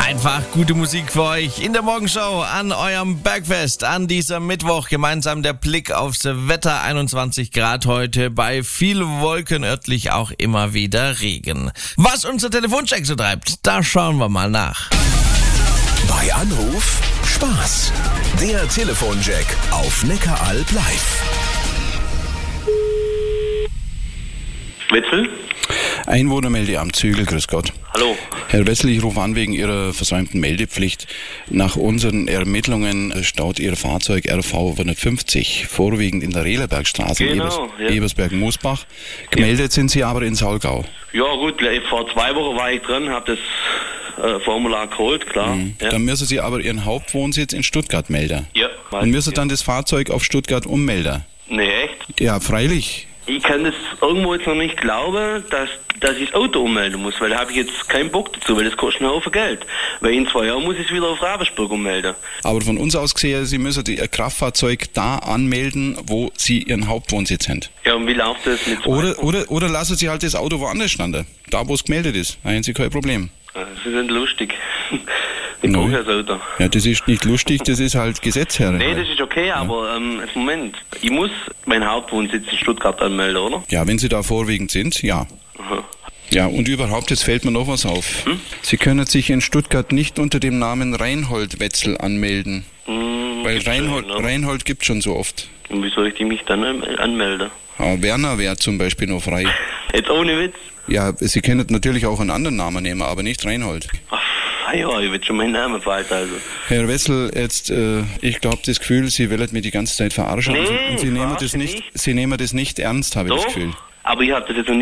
Einfach gute Musik für euch in der Morgenshow an eurem Bergfest an diesem Mittwoch. Gemeinsam der Blick aufs Wetter, 21 Grad heute, bei viel Wolken, örtlich auch immer wieder Regen. Was unser Telefoncheck so treibt, da schauen wir mal nach. Bei Anruf Spaß. Der Telefonjack auf Neckaralb live. Wetzel? Einwohnermeldeamt Zügel, grüß Gott. Hallo. Herr Wetzel, ich rufe an wegen Ihrer versäumten Meldepflicht. Nach unseren Ermittlungen staut Ihr Fahrzeug RV 150, vorwiegend in der Rehlerbergstraße in Ebersberg-Moosbach. Gemeldet sind Sie aber in Saulgau. Ja gut, vor 2 Wochen war ich dran, habe das Formular geholt, klar. Ja. Dann müssen Sie aber Ihren Hauptwohnsitz in Stuttgart melden. Ja. Und müssen dann das Fahrzeug auf Stuttgart ummelden. Nee, echt? Ja, freilich. Ich kann das irgendwo jetzt noch nicht glauben, dass ich das Auto ummelden muss, weil da habe ich jetzt keinen Bock dazu, weil das kostet einen Haufen Geld. Weil in 2 Jahren muss ich es wieder auf Ravensburg ummelden. Aber von uns aus gesehen, Sie müssen Ihr Kraftfahrzeug da anmelden, wo Sie Ihren Hauptwohnsitz haben. Ja, und wie läuft das mit Oder lassen Sie halt das Auto woanders standen. Da, wo es gemeldet ist. Da haben Sie kein Problem. Das ist nicht lustig. Ich brauche das Auto. Ja, das ist nicht lustig, das ist halt Gesetz, Herr. Nee, das ist okay, aber Moment. Ich muss meinen Hauptwohnsitz in Stuttgart anmelden, oder? Ja, wenn Sie da vorwiegend sind, ja. Aha. Ja, und überhaupt, jetzt fällt mir noch was auf. Sie können sich in Stuttgart nicht unter dem Namen Reinhold Wetzel anmelden. Weil Reinhold gibt schon so oft. Und wie soll ich mich dann anmelden? Aber Werner wäre zum Beispiel noch frei. Jetzt ohne Witz? Ja, Sie können natürlich auch einen anderen Namen nehmen, aber nicht Reinhold. Ach, ja, ich will schon meinen Namen falsch, also. Herr Wetzel, jetzt, ich glaube das Gefühl, Sie wollen mich die ganze Zeit verarschen. Nee, und Sie nehmen das nicht ernst, habe ich das Gefühl. Aber ich habe das jetzt noch